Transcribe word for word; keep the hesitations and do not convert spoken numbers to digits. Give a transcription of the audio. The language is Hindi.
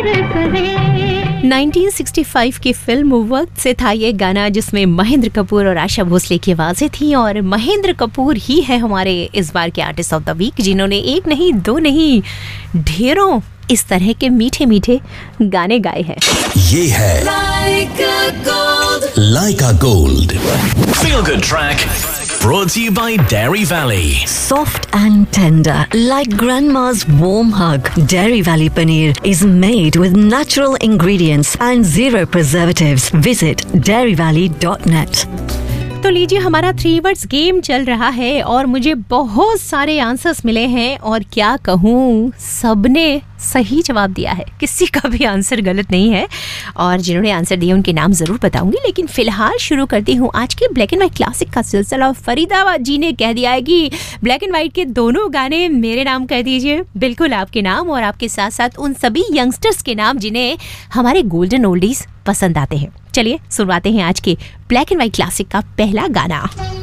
नाइनटीन सिक्सटी फाइव की फिल्म वक्त से था ये गाना, जिसमें महेंद्र कपूर और आशा भोसले की आवाजें थी। और महेंद्र कपूर ही है हमारे इस बार के आर्टिस्ट ऑफ द वीक, जिन्होंने एक नहीं दो नहीं ढेरों इस तरह के मीठे मीठे गाने गाए हैं। ये है लाइका gold feel good track brought to you by Dairy Valley. Soft and tender, like grandma's warm hug. Dairy Valley paneer is made with natural ingredients and zero preservatives. Visit dairy valley dot net. तो लीजिए, हमारा थ्री वर्ड्स गेम चल रहा है और मुझे बहुत सारे आंसर्स मिले हैं और क्या कहूँ, सबने सही जवाब दिया है, किसी का भी आंसर गलत नहीं है। और जिन्होंने आंसर दिए उनके नाम ज़रूर बताऊंगी, लेकिन फ़िलहाल शुरू करती हूँ आज के ब्लैक एंड वाइट क्लासिक का सिलसिला। फरीदा जी ने कह दिया है कि ब्लैक एंड वाइट के दोनों गाने मेरे नाम कर दीजिए। बिल्कुल आपके नाम और आपके साथ साथ उन सभी यंगस्टर्स के नाम जिन्हें हमारे गोल्डन ओल्डीज पसंद आते हैं। चलिए सुनवाते हैं आज के ब्लैक एंड वाइट क्लासिक का पहला गाना।